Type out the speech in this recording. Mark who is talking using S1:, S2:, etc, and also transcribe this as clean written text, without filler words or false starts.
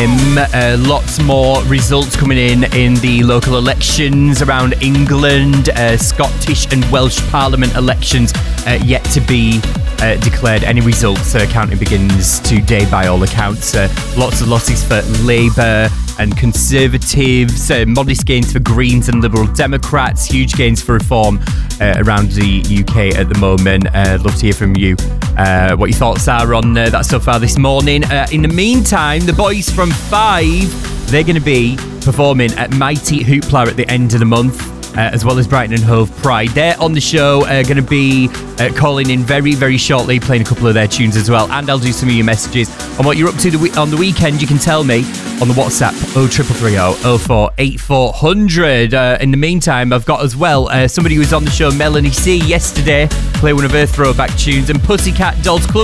S1: him. Lots more results coming in the local elections around England. Scottish and Welsh Parliament elections yet to be declared. Any results, counting begins today by all accounts. Lots of losses for Labour and Conservatives, modest gains for Greens and Liberal Democrats, huge gains for Reform around the UK at the moment. Love to hear from you what your thoughts are on that so far this morning. In the meantime, the boys from Five, they're going to be performing at Mighty Hoopla at the end of the month, as well as Brighton and Hove Pride. They're on the show, going to be calling in very, very shortly, playing a couple of their tunes as well. And I'll do some of your messages on what you're up to on the weekend. You can tell me on the WhatsApp 0330 04 8400. In the meantime, I've got as well somebody who was on the show, Melanie C, yesterday, play one of her throwback tunes, and Pussycat Dolls Club